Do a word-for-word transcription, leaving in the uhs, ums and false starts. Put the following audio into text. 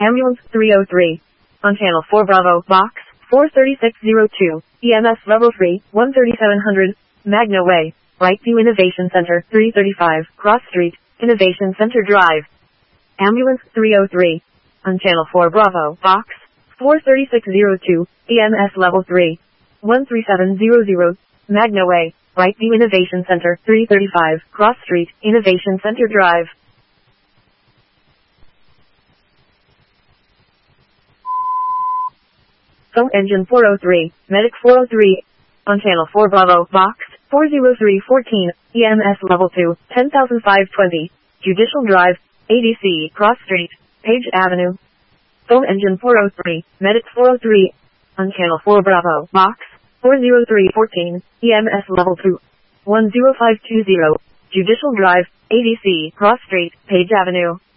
Ambulance three oh three. On Channel four Bravo, Box four thirty-six oh two, E M S Level three, one thirty-seven hundred, Magna Way, Brightview Innovation Center, three thirty-five, Cross Street, Innovation Center Drive. Ambulance three oh three. On Channel four Bravo, Box four thirty-six oh two, E M S Level three, one thirty-seven hundred, Magna Way, Brightview Innovation Center, three thirty-five, Cross Street, Innovation Center Drive. Phone Engine four oh three, Medic four oh three. On Channel four Bravo, Box four oh three fourteen, E M S Level two, ten thousand five hundred twenty, Judicial Drive, A D C, Cross Street, Page Avenue. Phone Engine four oh three, Medic four oh three. On Channel four Bravo, Box four oh three fourteen, E M S Level two, one oh five two zero, Judicial Drive, A D C, Cross Street, Page Avenue.